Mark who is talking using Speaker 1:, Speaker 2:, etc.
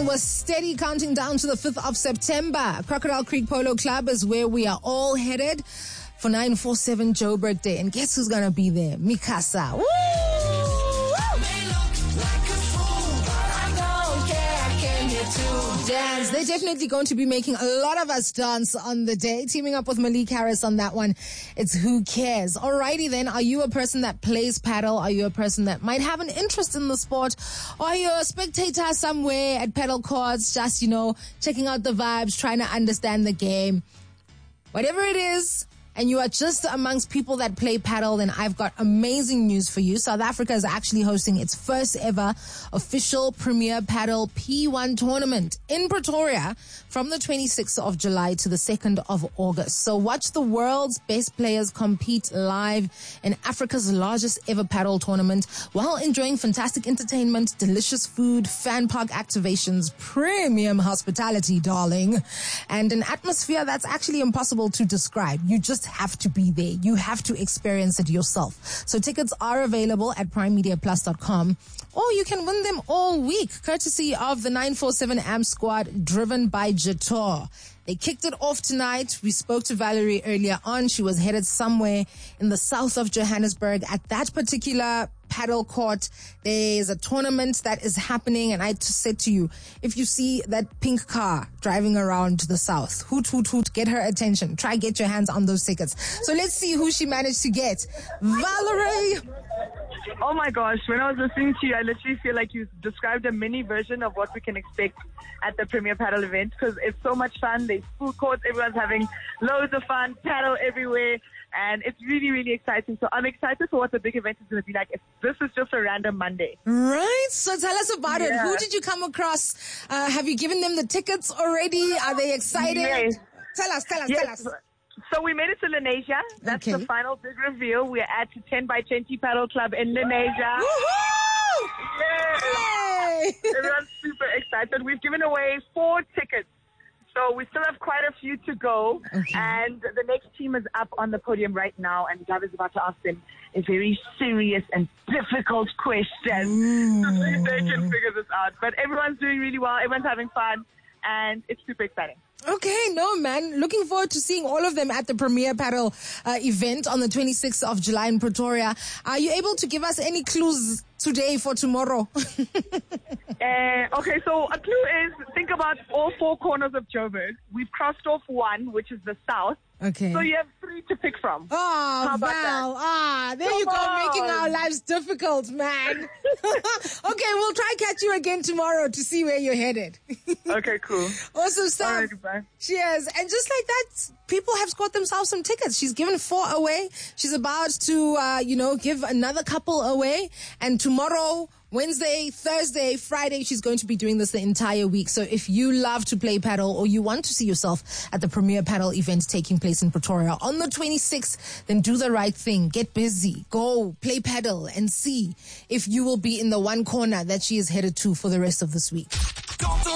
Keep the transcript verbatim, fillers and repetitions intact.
Speaker 1: And we're steady counting down to the fifth of September. Crocodile Creek Polo Club is where we are all headed for nine four seven Joburg Day. And guess who's going to be there? Mikasa. Woo! Dance. They're definitely going to be making a lot of us dance on the day. Teaming up with Malik Harris on that one. It's Who Cares. Alrighty then. Are you a person that plays paddle? Are you a person that might have an interest in the sport? Or are you a spectator somewhere at paddle courts, just, you know, checking out the vibes, trying to understand the game? Whatever it is, and you are just amongst people that play paddle, then I've got amazing news for you. South Africa is actually hosting its first ever official Premier Paddle P one tournament in Pretoria from the twenty-sixth of July to the second of August. So watch the world's best players compete live in Africa's largest ever paddle tournament while enjoying fantastic entertainment, delicious food, fan park activations, premium hospitality, darling, and an atmosphere that's actually impossible to describe. You just have to be there. You have to experience it yourself. So tickets are available at prime media plus dot com, or you can win them all week, courtesy of the nine four seven A M squad driven by Jator. They kicked it off tonight. We spoke to Valerie earlier on. She was headed somewhere in the south of Johannesburg. At that particular paddle court, there's a tournament that is happening. And I just said to you, if you see that pink car driving around to the south, hoot, hoot, hoot, get her attention. Try get your hands on those tickets. So let's see who she managed to get. Valerie!
Speaker 2: Oh my gosh, when I was listening to you, I literally feel like you described a mini version of what we can expect at the Premier Paddle event, because it's so much fun. There's food courts, everyone's having loads of fun, paddle everywhere, and it's really, really exciting. So I'm excited for what the big event is going to be like. If this is just a random Monday.
Speaker 1: Right, so tell us about
Speaker 2: Yeah.
Speaker 1: it. Who did you come across? Uh, have you given them the tickets already? Are they excited?
Speaker 2: Yes.
Speaker 1: Tell us, tell us,
Speaker 2: Yes.
Speaker 1: tell us.
Speaker 2: So we made it to Lenasia. That's
Speaker 1: Okay.
Speaker 2: the final big reveal. We're at ten by twenty Paddle Club in Lenasia.
Speaker 1: Woohoo!
Speaker 2: Yeah.
Speaker 1: Yay!
Speaker 2: Everyone's super excited. We've given away four tickets. So we still have quite a few to go.
Speaker 1: Okay.
Speaker 2: And the next team is up on the podium right now, and Gav is about to ask them a very serious and difficult question. So see if they can figure this out. But everyone's doing really well. Everyone's having fun, and it's super exciting.
Speaker 1: Okay, no, man. Looking forward to seeing all of them at the Premier Paddle uh, event on the twenty-sixth of July in Pretoria. Are you able to give us any clues today for tomorrow?
Speaker 2: Uh, okay, so a clue is, think about all four corners of Joburg. We've crossed off one, which is the south.
Speaker 1: Okay.
Speaker 2: So you have three to pick from.
Speaker 1: Oh,
Speaker 2: How about
Speaker 1: Val.
Speaker 2: that?
Speaker 1: Ah, there
Speaker 2: Come
Speaker 1: you go,
Speaker 2: on.
Speaker 1: making our lives difficult, man. Okay, we'll try catch you again tomorrow to see where you're headed.
Speaker 2: Okay, cool.
Speaker 1: Awesome stuff.
Speaker 2: All right, goodbye.
Speaker 1: Cheers. And just like that, people have scored themselves some tickets. She's given four away. She's about to, uh, you know, give another couple away. And tomorrow, Wednesday, Thursday, Friday, she's going to be doing this the entire week. So if you love to play paddle or you want to see yourself at the Premier Paddle event taking place in Pretoria on the twenty-sixth, then do the right thing. Get busy. Go play paddle and see if you will be in the one corner that she is headed to for the rest of this week.